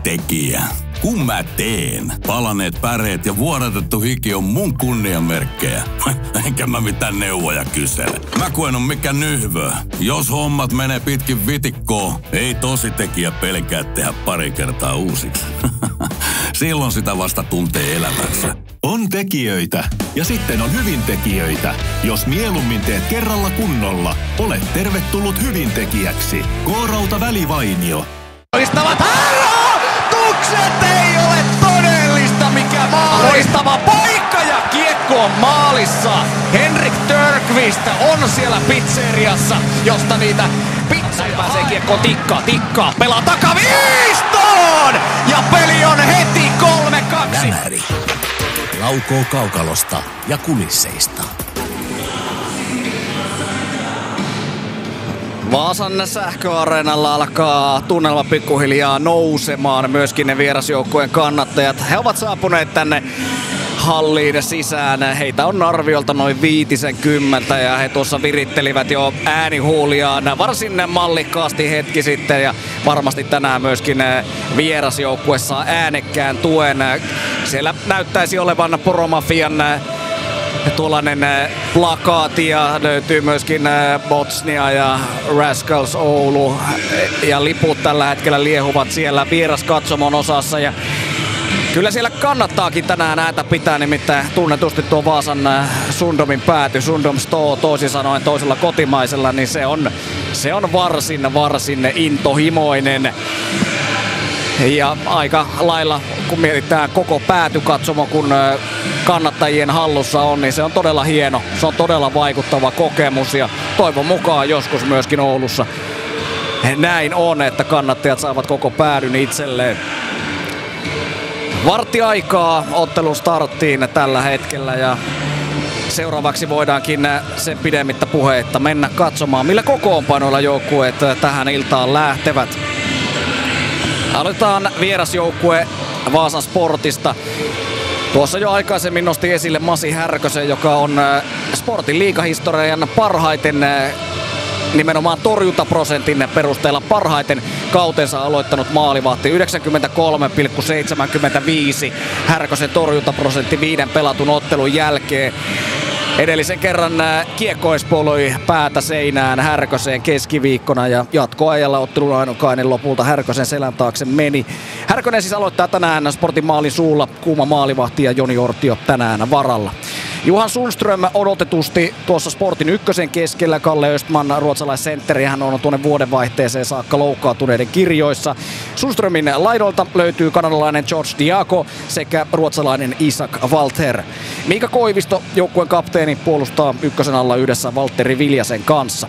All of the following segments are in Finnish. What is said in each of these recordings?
tekijä. Kun mä teen, palaneet päreet ja vuodatettu hiki on mun kunnianmerkkejä. Enkä mä mitään neuvoja kysele. Mä kun en oo mikään nyhvö. Jos hommat menee pitkin vitikkoa, ei tosi tekijä pelkää tehdä pari kertaa uusiksi. Silloin sitä vasta tuntee elämänsä. On tekijöitä ja sitten on hyvintekijöitä. Jos mieluummin teet kerralla kunnolla, olet tervetullut hyvintekijäksi. K-Rauta Välivainio. Harjoitukset ei ole todellista, mikä mahdollistava paikka ja kiekko on maalissa. Henrik Törqvist on siellä pizzeriassa, josta niitä pizzoja pääsee kiekkoon tikkaa, pelaa takaviistoon ja peli on heti 3-2. Lämäri laukoo kaukalosta ja kulisseista. Vaasan sähköareenalla alkaa tunnelma pikkuhiljaa nousemaan. Myöskin ne vierasjoukkueen kannattajat. He ovat saapuneet tänne halliin sisään. Heitä on arviolta noin 50 ja he tuossa virittelivät jo äänihuuliaan varsin mallikkaasti hetki sitten. Ja varmasti tänään myöskin vierasjoukkue saa äänekkään tuen. Siellä näyttäisi olevan Poromafian tuollainen plakaati ja löytyy myöskin Bosnia ja Rascals Oulu ja liput tällä hetkellä liehuvat siellä vieraskatsomon osassa ja kyllä siellä kannattaakin tänään ääntä pitää, nimittäin tunnetusti tuo Vaasan Sundomin pääty, Sundom Store toisin sanoen toisella kotimaisella, niin se on varsin intohimoinen. Ja aika lailla, kun mietitään koko päätykatsomo, kun kannattajien hallussa on, niin se on todella hieno. Se on todella vaikuttava kokemus ja toivon mukaan joskus myöskin Oulussa näin on, että kannattajat saavat koko päädyn itselleen. Vartti aikaa ottelun starttiin tällä hetkellä ja seuraavaksi voidaankin sen pidemmittä puheitta mennä katsomaan, millä kokoonpanoilla joukkueet tähän iltaan lähtevät. Aloitetaan vierasjoukkue Vaasan Sportista. Tuossa jo aikaisemmin nosti esille Masi Härkösen, joka on Sportin liigahistorian parhaiten, nimenomaan torjuntaprosentin perusteella parhaiten kautensa aloittanut maalivahti. 93,75 Härkösen torjuntaprosentti 5 pelatun ottelun jälkeen. Edellisen kerran kiekko espoiloi päätä seinään Härköseen keskiviikkona ja jatkoajalla ottelun ainokainen lopulta Härkösen selän taakse meni. Härkönen siis aloittaa tänään Sportin maalin suulla, kuuma maalivahti ja Joni Ortio tänään varalla. Johan Sundström odotetusti tuossa Sportin ykkösen keskellä. Kalle Östman, ruotsalaissentteri, hän on tuonne vuodenvaihteeseen saakka loukkaantuneiden kirjoissa. Sundströmin laidolta löytyy kanadalainen George Diaco sekä ruotsalainen Isak Walter. Miika Koivisto, joukkueen kapteeni, puolustaa ykkösen alla yhdessä Valtteri Viljasen kanssa.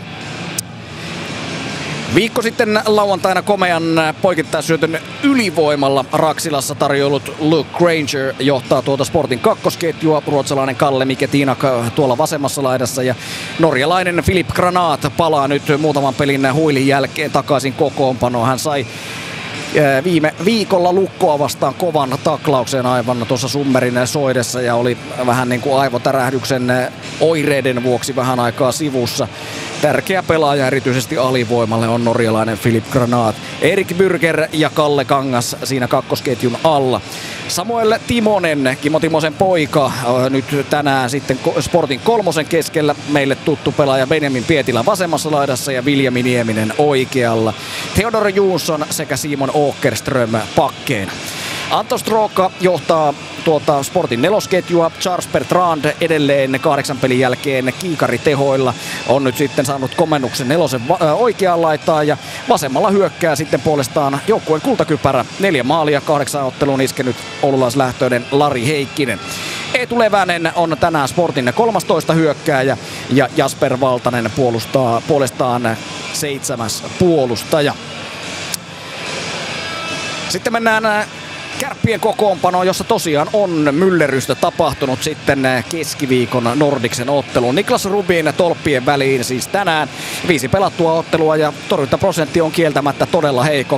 Viikko sitten lauantaina komean poikittaisyötön ylivoimalla Raksilassa tarjoilut Luke Granger johtaa tuota Sportin kakkosketjua. Ruotsalainen Kalle Miketinak tuolla vasemmassa laidassa ja norjalainen Filip Granat palaa nyt muutaman pelin huilin jälkeen takaisin kokoonpanoon. Hän sai viime viikolla Lukkoa vastaan kovan taklauksen aivan tuossa Summerin soidessa ja oli vähän niin kuin aivotärähdyksen oireiden vuoksi vähän aikaa sivussa. Tärkeä pelaaja erityisesti alivoimalle on norjalainen Filip Granat. Erik Bürger ja Kalle Kangas siinä kakkosketjun alla. Samuel Timonen, Kimmo Timosen poika, nyt tänään sitten Sportin kolmosen keskellä meille tuttu pelaaja Benjamin Pietilä vasemmassa laidassa ja Viljami Nieminen oikealla. Theodor Jonsson sekä Simon Åkerström pakkeina. Anton Stroka johtaa tuota Sportin nelosketjua. Charles Bertrand edelleen 8 pelin jälkeen kiikaritehoilla on nyt sitten saanut komennuksen nelosen oikeaan laitaan ja vasemmalla hyökkää sitten puolestaan joukkueen kultakypärä. 4 maalia 8 otteluun iskenyt oululaislähtöinen Lari Heikkinen. Eetu Levänen on tänään Sportin 13 hyökkääjä ja Jasper Valtanen puolustaa puolestaan 7. puolustaja. Sitten mennään Kärppien kokoonpano, jossa tosiaan on myllerrystä tapahtunut sitten keskiviikon Nordicsen otteluun. Niklas Rubin tolppien väliin siis tänään 5 pelattua ottelua ja torjuntaprosentti on kieltämättä todella heikko,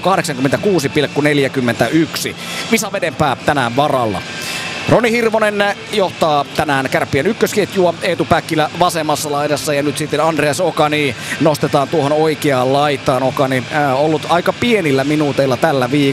86,41. Visa Vedenpää tänään varalla. Roni Hirvonen johtaa tänään Kärppien ykkösketjua, Eetu Päkkilä vasemmassa laidassa ja nyt sitten Andreas Okani nostetaan tuohon oikeaan laitaan. Okani ollut aika pienillä minuuteilla tällä viikolla.